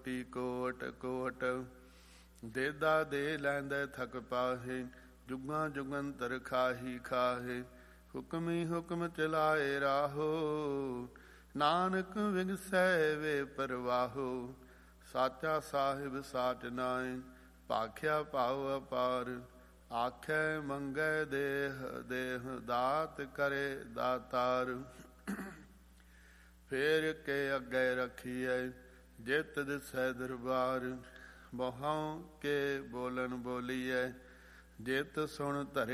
ਕੋਟੀ ਕੋਟ ਕੋਟ। ਦੇਦਾ ਦੇ ਲੈਂਦੇ ਥਕ ਪਾਹੇ, ਜੁਗਾਂ ਜੁਗੰਤਰ ਖਾਹੀ ਖਾਹੇ। ਹੁਕਮੀ ਹੁਕਮ ਚਲਾਏ ਰਾਹੋ, ਨਾਨਕ ਵਿਗਸੈ ਵੇ ਪਰਵਾਹੋ। ਸਾਚਾ ਸਾਹਿਬ ਸਾਚ ਨਾਇ, ਭਾਖਿਆ ਭਾਉ ਅਪਾਰ। ਆਖੈ ਮੰਗੈ ਦੇਹ ਦੇਹ, ਦਾਤ ਕਰੇ ਦਾਤਾਰ। ਫੇਰ ਕੇ ਅੱਗੇ ਰਖੀਐ, ਜਿਤ ਦਿਸੈ ਦਰਬਾਰ। ਬਹੁ ਕੇ ਬੋਲਨ ਬੋਲੀਐ, ਜਿਤ ਸੁਣ ਧਰੇ